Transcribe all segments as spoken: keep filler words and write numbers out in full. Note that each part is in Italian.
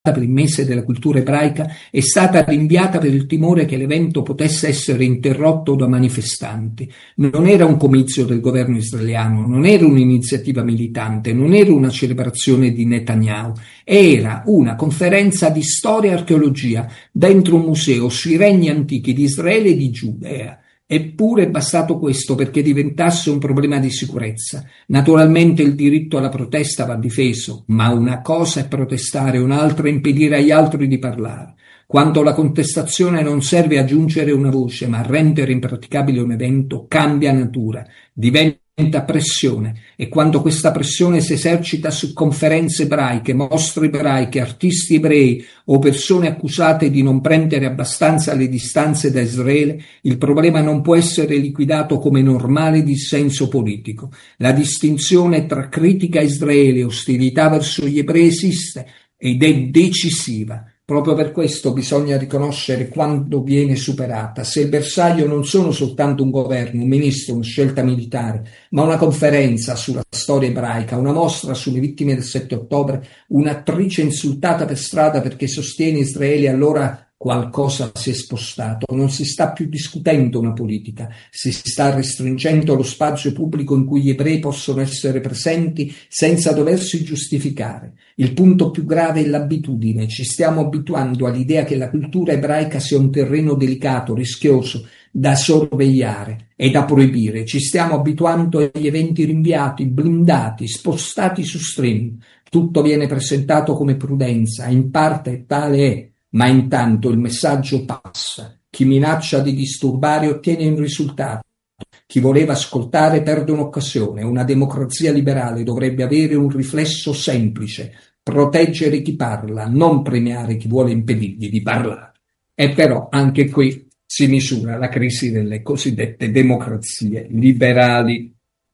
per il mese della cultura ebraica è stata rinviata per il timore che l'evento potesse essere interrotto da manifestanti. Non era un comizio del governo israeliano, non era un'iniziativa militante, non era una celebrazione di Netanyahu, era una conferenza di storia e archeologia dentro un museo sui regni antichi di Israele e di Giudea. Eppure è bastato questo perché diventasse un problema di sicurezza. Naturalmente il diritto alla protesta va difeso, ma una cosa è protestare, un'altra è impedire agli altri di parlare. Quando la contestazione non serve a giungere una voce, ma a rendere impraticabile un evento, cambia natura, diventa pressione, e quando questa pressione si esercita su conferenze ebraiche, mostre ebraiche, artisti ebrei o persone accusate di non prendere abbastanza le distanze da Israele, il problema non può essere liquidato come normale dissenso politico. La distinzione tra critica a Israele e ostilità verso gli ebrei esiste ed è decisiva. Proprio per questo bisogna riconoscere quando viene superata. Se il bersaglio non sono soltanto un governo, un ministro, una scelta militare, ma una conferenza sulla storia ebraica, una mostra sulle vittime del sette ottobre, un'attrice insultata per strada perché sostiene Israele, allora qualcosa si è spostato. Non si sta più discutendo una politica, si sta restringendo lo spazio pubblico in cui gli ebrei possono essere presenti senza doversi giustificare. Il punto più grave è l'abitudine. Ci stiamo abituando all'idea che la cultura ebraica sia un terreno delicato, rischioso, da sorvegliare e da proibire. Ci stiamo abituando agli eventi rinviati, blindati, spostati su stream. Tutto viene presentato come prudenza, in parte tale è, ma intanto il messaggio passa. Chi minaccia di disturbare ottiene un risultato. Chi voleva ascoltare perde un'occasione. Una democrazia liberale dovrebbe avere un riflesso semplice: proteggere chi parla, non premiare chi vuole impedirgli di parlare. E però anche qui si misura la crisi delle cosiddette democrazie liberali.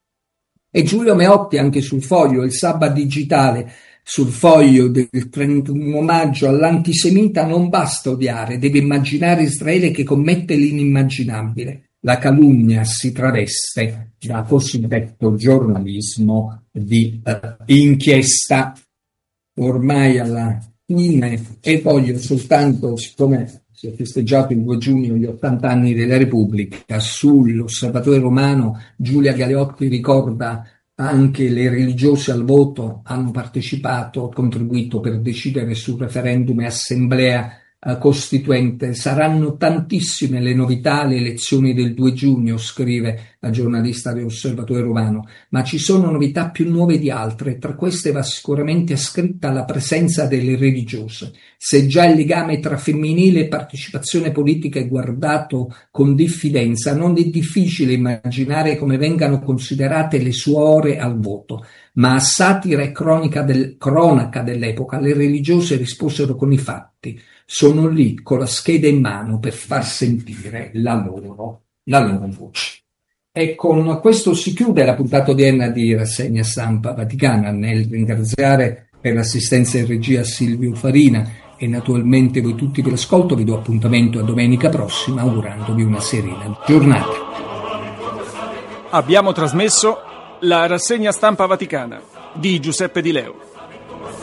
E Giulio Meotti anche sul Foglio, il Sabba digitale, sul Foglio del trentuno maggio, all'antisemita non basta odiare, deve immaginare Israele che commette l'inimmaginabile. La calunnia si traveste da cosiddetto giornalismo di uh, inchiesta. Ormai alla fine, e voglio soltanto, siccome si è festeggiato il due giugno gli ottanta anni della Repubblica, sull'Osservatore Romano Giulia Galeotti ricorda anche le religiose al voto hanno partecipato, contribuito per decidere sul referendum e assemblea eh, costituente. Saranno tantissime le novità alle elezioni del due giugno, scrive la giornalista dell'Osservatore Romano, ma ci sono novità più nuove di altre. Tra queste va sicuramente ascritta la presenza delle religiose. Se già il legame tra femminile e partecipazione politica è guardato con diffidenza, non è difficile immaginare come vengano considerate le suore al voto. Ma a satira e cronaca, del, cronaca dell'epoca le religiose risposero con i fatti. Sono lì con la scheda in mano per far sentire la loro, la loro voce. E con questo si chiude la puntata odierna di Rassegna Stampa Vaticana. Nel ringraziare per l'assistenza in regia Silvio Farina e naturalmente voi tutti per l'ascolto, vi do appuntamento a domenica prossima augurandovi una serena giornata. Abbiamo trasmesso la Rassegna Stampa Vaticana di Giuseppe Di Leo.